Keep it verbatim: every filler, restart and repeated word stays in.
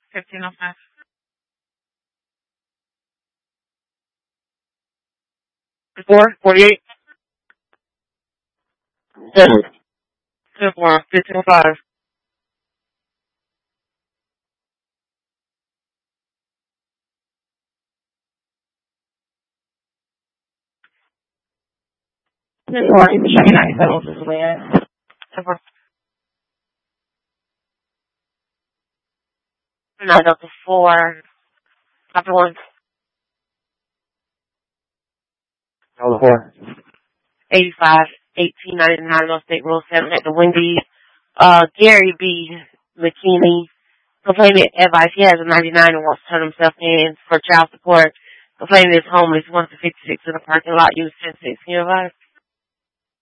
fifteen oh five. Four, forty-eight. Seven. Ten four, fifteen oh five. Ten four, ninety-nine. That was his man. Ten four. Nine up to four. After one. Number four. eighty-five, eighteen ninety-nine, North State Rule seven at the Wendy's. Uh, Gary B. McKinney, complaining advice. He has a ninety-nine and wants to turn himself in for child support. Complaining is homeless, wants a fifty-six in the parking lot, use ten six. Can you advise?